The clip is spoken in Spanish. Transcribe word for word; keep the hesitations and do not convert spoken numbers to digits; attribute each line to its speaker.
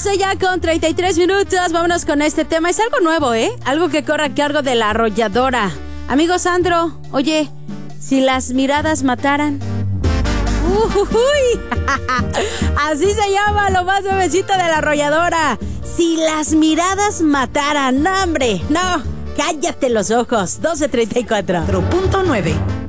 Speaker 1: doce ya con treinta y tres minutos. Vámonos con este tema. Es algo nuevo, ¿eh? Algo que corre a cargo de La Arrolladora. Amigo Sandro, oye, si las miradas mataran. Uy, así se llama lo más nuevecito de La Arrolladora. Si las miradas mataran. No, hombre, no. Cállate los ojos. doce treinta y cuatro.
Speaker 2: cuatro punto nueve